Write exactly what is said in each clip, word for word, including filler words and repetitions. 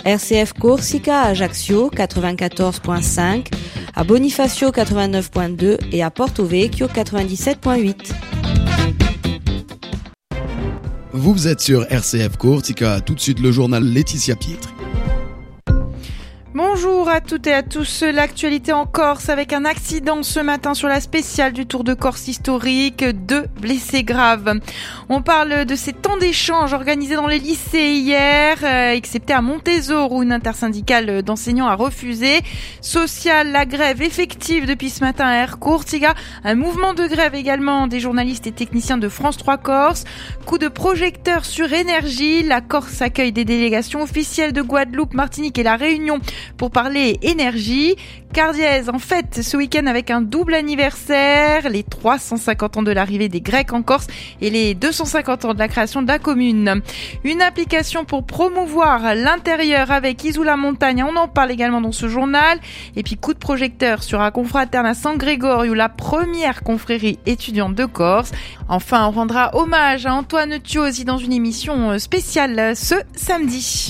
R C F Corsica à Ajaccio quatre-vingt-quatorze virgule cinq, à Bonifacio quatre-vingt-neuf virgule deux et à Porto Vecchio quatre-vingt-dix-sept virgule huit. Vous êtes sur R C F Corsica, tout de suite le journal Laetitia Pietri. Bonjour à toutes et à tous. L'actualité en Corse avec un accident ce matin sur la spéciale du Tour de Corse historique. Deux blessés graves. On parle de ces temps d'échange organisés dans les lycées hier, euh, excepté à Montésor où une intersyndicale d'enseignants a refusé. Social, la grève effective depuis ce matin à Air Corsica. Un mouvement de grève également des journalistes et techniciens de France trois Corse. Coup de projecteur sur énergie. La Corse accueille des délégations officielles de Guadeloupe, Martinique et La Réunion pour parler énergie. Cardièse en fête ce week-end avec un double anniversaire, les trois cent cinquante ans de l'arrivée des Grecs en Corse et les deux cent cinquante ans de la création de la commune. Une application pour promouvoir l'intérieur avec Isola Montagne, on en parle également dans ce journal. Et puis coup de projecteur sur un confraterne à San Gregorio, la première confrérie étudiante de Corse. Enfin, on rendra hommage à Antoine Thiosi dans une émission spéciale ce samedi.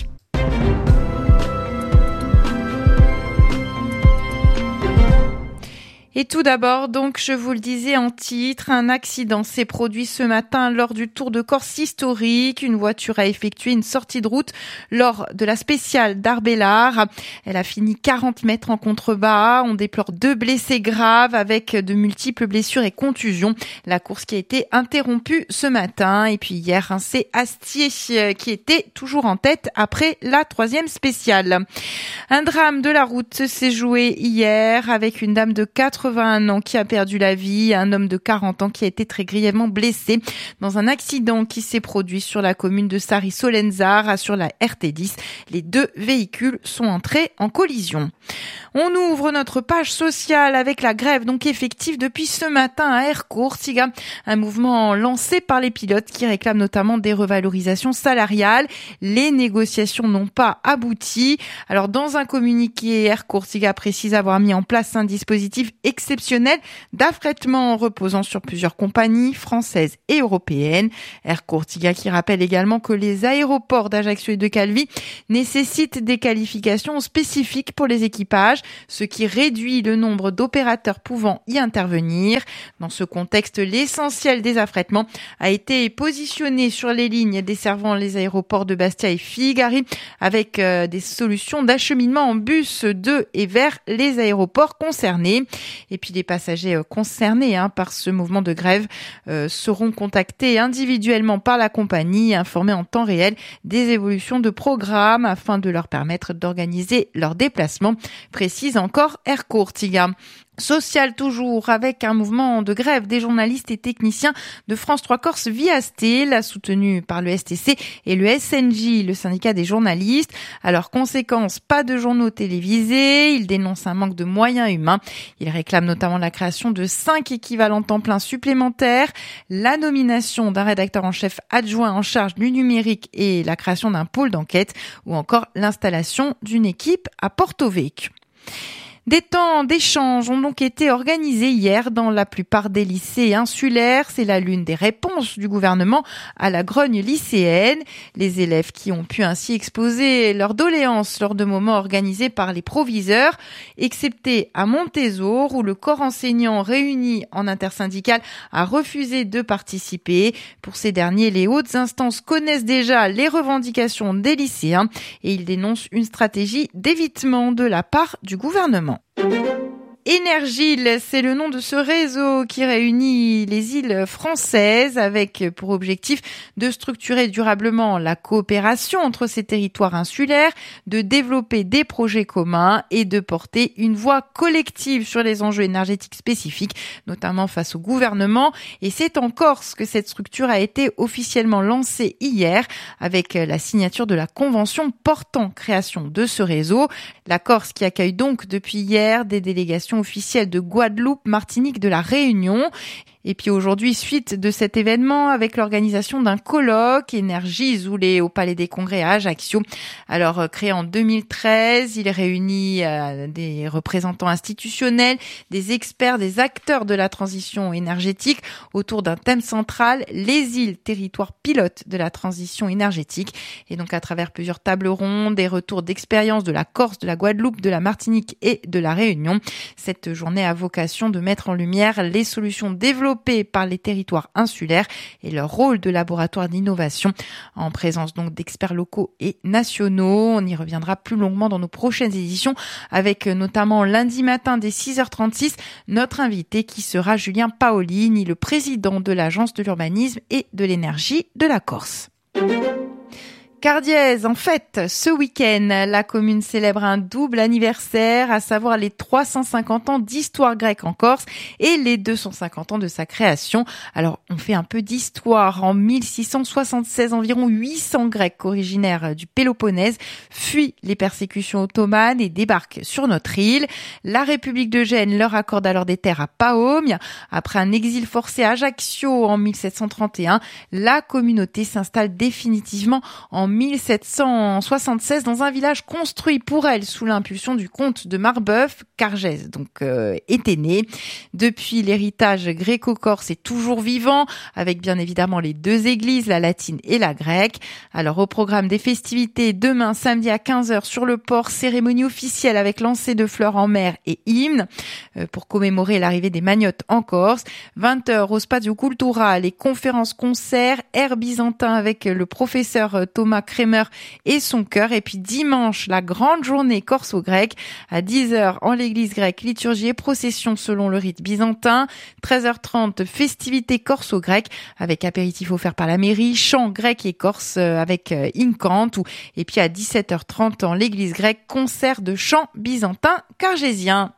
Et tout d'abord, donc, je vous le disais en titre, un accident s'est produit ce matin lors du Tour de Corse historique. Une voiture a effectué une sortie de route lors de la spéciale d'Arbellar. Elle a fini quarante mètres en contrebas. On déplore deux blessés graves avec de multiples blessures et contusions. La course qui a été interrompue ce matin. Et puis hier, c'est Astier qui était toujours en tête après la troisième spéciale. Un drame de la route s'est joué hier avec une dame de quatre-vingts ans qui a perdu la vie, un homme de quarante ans qui a été très grièvement blessé dans un accident qui s'est produit sur la commune de Sari-Solenzara sur la R T dix. Les deux véhicules sont entrés en collision. On ouvre notre page sociale avec la grève donc effective depuis ce matin à Air Corsica, un mouvement lancé par les pilotes qui réclament notamment des revalorisations salariales. Les négociations n'ont pas abouti. Alors dans un communiqué, Air Corsica précise avoir mis en place un dispositif exceptionnel d'affrètement reposant sur plusieurs compagnies françaises et européennes. Air Corsica qui rappelle également que les aéroports d'Ajaccio et de Calvi nécessitent des qualifications spécifiques pour les équipages, ce qui réduit le nombre d'opérateurs pouvant y intervenir. Dans ce contexte, l'essentiel des affrètements a été positionné sur les lignes desservant les aéroports de Bastia et Figari avec euh, des solutions d'acheminement en bus de et vers les aéroports concernés. Et puis les passagers concernés hein, par ce mouvement de grève euh, seront contactés individuellement par la compagnie, informés en temps réel des évolutions de programme afin de leur permettre d'organiser leurs déplacements, précise encore Air Corsica. Social toujours avec un mouvement de grève des journalistes et techniciens de France trois Corse via Stil, soutenu par le S T C et le S N J, le syndicat des journalistes. Alors conséquence, pas de journaux télévisés, ils dénoncent un manque de moyens humains. Ils réclament notamment la création de cinq équivalents temps plein supplémentaires, la nomination d'un rédacteur en chef adjoint en charge du numérique et la création d'un pôle d'enquête ou encore l'installation d'une équipe à Porto Vecchio. Des temps d'échange ont donc été organisés hier dans la plupart des lycées insulaires. C'est là l'une des réponses du gouvernement à la grogne lycéenne. Les élèves qui ont pu ainsi exposer leurs doléances lors de moments organisés par les proviseurs, excepté à Montésor où le corps enseignant réuni en intersyndicale a refusé de participer. Pour ces derniers, les hautes instances connaissent déjà les revendications des lycéens et ils dénoncent une stratégie d'évitement de la part du gouvernement. Énergile, c'est le nom de ce réseau qui réunit les îles françaises avec pour objectif de structurer durablement la coopération entre ces territoires insulaires, de développer des projets communs et de porter une voix collective sur les enjeux énergétiques spécifiques, notamment face au gouvernement. Et c'est en Corse que cette structure a été officiellement lancée hier avec la signature de la convention portant création de ce réseau. La Corse qui accueille donc depuis hier des délégations délégation officielle de Guadeloupe, Martinique, de la Réunion. Et puis aujourd'hui, suite de cet événement, avec l'organisation d'un colloque Énergie Zoulé au Palais des Congrès à Ajaccio. Alors, euh, créé en deux mille treize, il réunit euh, des représentants institutionnels, des experts, des acteurs de la transition énergétique autour d'un thème central, les îles, territoires pilotes de la transition énergétique. Et donc, à travers plusieurs tables rondes, des retours d'expérience de la Corse, de la Guadeloupe, de la Martinique et de la Réunion. Cette journée a vocation de mettre en lumière les solutions développées par les territoires insulaires et leur rôle de laboratoire d'innovation, en présence donc d'experts locaux et nationaux. On y reviendra plus longuement dans nos prochaines éditions, avec notamment lundi matin dès six heures trente-six, notre invité qui sera Julien Paolini, le président de l'Agence de l'urbanisme et de l'énergie de la Corse. Cardiez, en fait, ce week-end, la commune célèbre un double anniversaire, à savoir les trois cent cinquante ans d'histoire grecque en Corse et les deux cent cinquante ans de sa création. Alors, on fait un peu d'histoire. En mille six cent soixante-seize, environ huit cents Grecs originaires du Péloponnèse fuient les persécutions ottomanes et débarquent sur notre île. La République de Gênes leur accorde alors des terres à Paomias. Après un exil forcé à Ajaccio en mille sept cent trente et un, la communauté s'installe définitivement en mille sept cent soixante-seize dans un village construit pour elle sous l'impulsion du comte de Marbeuf. Cargès donc euh, était né. Depuis, l'héritage gréco-corse est toujours vivant, avec bien évidemment les deux églises, la latine et la grecque. Alors au programme des festivités, demain samedi à quinze heures sur le port, cérémonie officielle avec lancer de fleurs en mer et hymne euh, pour commémorer l'arrivée des magnottes en Corse. vingt heures au Spazio Cultura, les conférences-concerts, air byzantin avec le professeur Thomas Kremer et son chœur. Et puis dimanche, la grande journée corso-grecque à dix heures en l'église grecque, liturgie et procession selon le rite byzantin. treize heures trente, festivités corso-grecques avec apéritif offert par la mairie, chant grec et corse avec incant. Et puis à dix-sept heures trente en l'église grecque, concert de chant byzantin cargésien.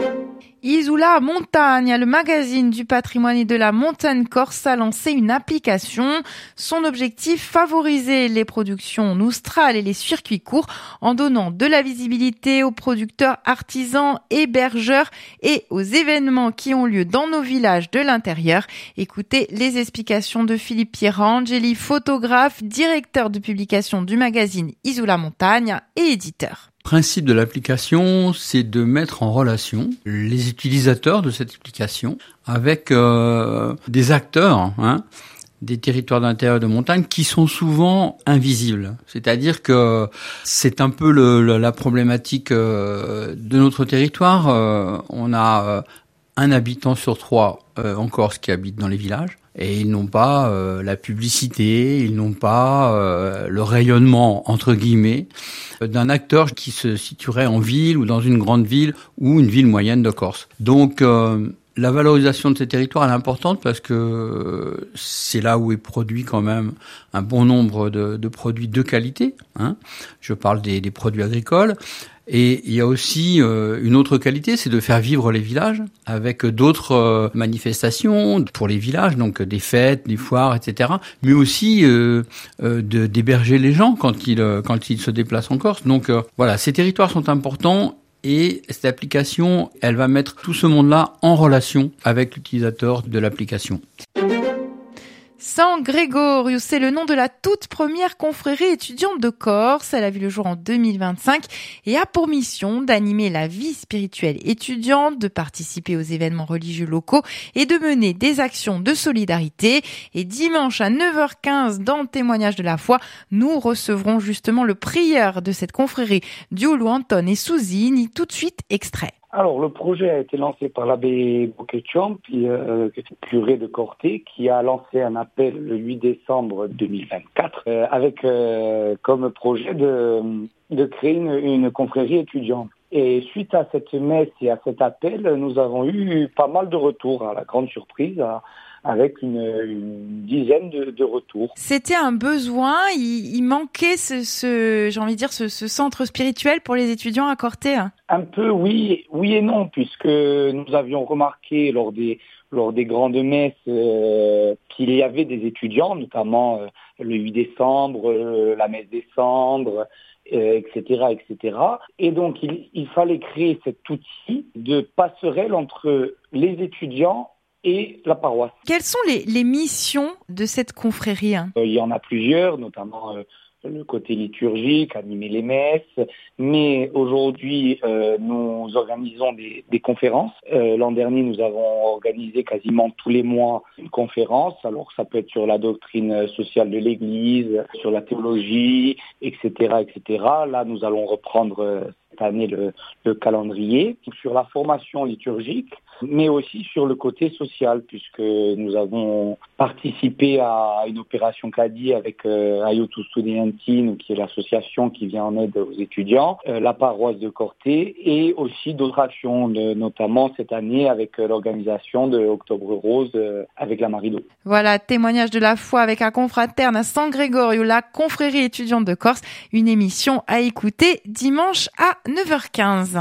Isoula Montagne, le magazine du patrimoine et de la montagne corse, a lancé une application. Son objectif, favoriser les productions noustrales et les circuits courts en donnant de la visibilité aux producteurs, artisans, hébergeurs et aux événements qui ont lieu dans nos villages de l'intérieur. Écoutez les explications de Philippe Pierangeli, photographe, directeur de publication du magazine Isoula Montagne et éditeur. Le principe de l'application, c'est de mettre en relation les utilisateurs de cette application avec euh, des acteurs, hein, des territoires d'intérieur de montagne qui sont souvent invisibles. C'est-à-dire que c'est un peu le, le, la problématique euh, de notre territoire. Euh, on a euh, un habitant sur trois euh, en Corse qui habite dans les villages. Et ils n'ont pas euh, la publicité, ils n'ont pas euh, le rayonnement, entre guillemets, d'un acteur qui se situerait en ville ou dans une grande ville ou une ville moyenne de Corse. Donc, euh, la valorisation de ces territoires est importante parce que c'est là où est produit quand même un bon nombre de, de produits de qualité, hein. Je parle des, des produits agricoles. Et il y a aussi euh, une autre qualité, c'est de faire vivre les villages avec d'autres euh, manifestations pour les villages, donc des fêtes, des foires, et cetera. Mais aussi euh, euh, de, d'héberger les gens quand ils euh, quand ils se déplacent en Corse. Donc euh, voilà, ces territoires sont importants. Et cette application, elle va mettre tout ce monde-là en relation avec l'utilisateur de l'application. San Gregorius, c'est le nom de la toute première confrérie étudiante de Corse. Elle a vu le jour en deux mille vingt-cinq et a pour mission d'animer la vie spirituelle étudiante, de participer aux événements religieux locaux et de mener des actions de solidarité. Et dimanche à neuf heures quinze, dans Témoignage de la foi, nous recevrons justement le prieur de cette confrérie, Giulio Anton et Susini. Tout de suite, extrait. Alors, le projet a été lancé par l'abbé Boccheccion, puis euh, curé de Corté, qui a lancé un appel le huit décembre deux mille vingt-quatre, euh, avec euh, comme projet de, de créer une, une confrérie étudiante. Et suite à cette messe et à cet appel, nous avons eu pas mal de retours, à la grande surprise, à, avec une, une dizaine de, de retours. C'était un besoin, il, il manquait ce, ce, j'ai envie de dire, ce, ce centre spirituel pour les étudiants à Corté. Un peu, oui, oui et non, puisque nous avions remarqué lors des lors des grandes messes euh, qu'il y avait des étudiants, notamment euh, le huit décembre, euh, la messe des cendres, euh, et cetera, et cetera. Et donc, il, il fallait créer cet outil de passerelle entre les étudiants et la paroisse. Quelles sont les, les missions de cette confrérie, hein ? euh, Il y en a plusieurs, notamment euh, le côté liturgique, animer les messes, mais aujourd'hui, euh, nous organisons des, des conférences. Euh, l'an dernier, nous avons organisé quasiment tous les mois une conférence, alors ça peut être sur la doctrine sociale de l'Église, sur la théologie, et cetera, et cetera. Là, nous allons reprendre euh, cette année le, le calendrier, sur la formation liturgique, mais aussi sur le côté social, puisque nous avons participé à une opération CADI avec euh, Aiuto Studentino, qui est l'association qui vient en aide aux étudiants, euh, la paroisse de Corté, et aussi d'autres actions, de, notamment cette année avec euh, l'organisation de Octobre Rose euh, avec la Marie d'Eau. Voilà, témoignage de la foi avec un confraterne à San Gregorio, la confrérie étudiante de Corse, une émission à écouter dimanche à neuf heures quinze.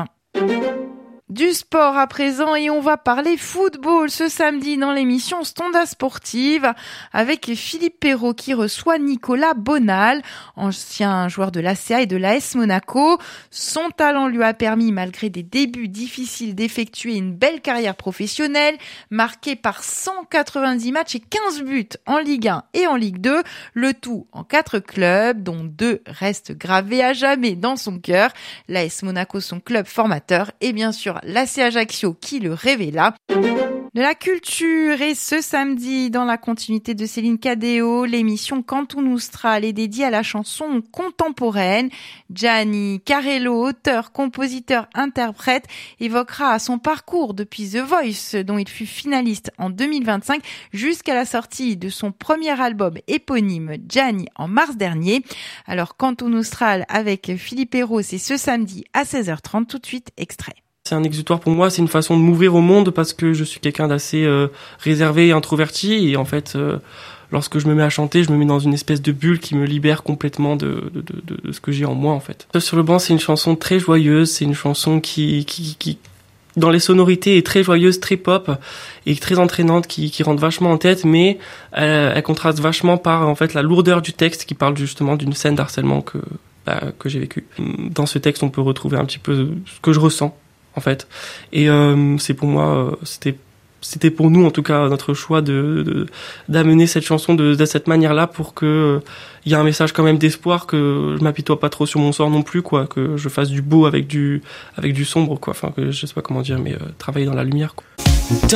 Du sport à présent et on va parler football ce samedi dans l'émission Stonda Sportive avec Philippe Perrault qui reçoit Nicolas Bonal, ancien joueur de l'A C A et de l'A S Monaco. Son talent lui a permis, malgré des débuts difficiles, d'effectuer une belle carrière professionnelle, marquée par cent quatre-vingt-dix matchs et quinze buts en Ligue un et en Ligue deux, le tout en quatre clubs, dont deux restent gravés à jamais dans son cœur. L'A S Monaco, son club formateur, et bien sûr l'A C Ajaccio qui le révéla. De la culture et ce samedi, dans la continuité de Céline Cadéo, l'émission Canton Austral est dédiée à la chanson contemporaine. Gianni Carello, auteur, compositeur, interprète, évoquera son parcours depuis The Voice, dont il fut finaliste en deux mille vingt-cinq, jusqu'à la sortie de son premier album éponyme Gianni en mars dernier. Alors Canton Austral avec Philippe Perrault, c'est ce samedi à seize heures trente, tout de suite extrait. C'est un exutoire pour moi, c'est une façon de m'ouvrir au monde parce que je suis quelqu'un d'assez euh, réservé et introverti et en fait euh, lorsque je me mets à chanter, je me mets dans une espèce de bulle qui me libère complètement de, de, de, de ce que j'ai en moi en fait. Sur le banc, c'est une chanson très joyeuse, c'est une chanson qui, qui, qui dans les sonorités est très joyeuse, très pop et très entraînante, qui, qui rentre vachement en tête, mais elle, elle contraste vachement par en fait la lourdeur du texte qui parle justement d'une scène d'harcèlement que, bah, que j'ai vécue. Dans ce texte, on peut retrouver un petit peu ce que je ressens en fait, et euh, c'est pour moi, euh, c'était c'était pour nous en tout cas notre choix de, de d'amener cette chanson de, de cette manière-là pour que il euh, y a un message quand même d'espoir, que je m'apitoie pas trop sur mon sort non plus quoi, que je fasse du beau avec du avec du sombre quoi, enfin que je sais pas comment dire, mais euh, travailler dans la lumière quoi.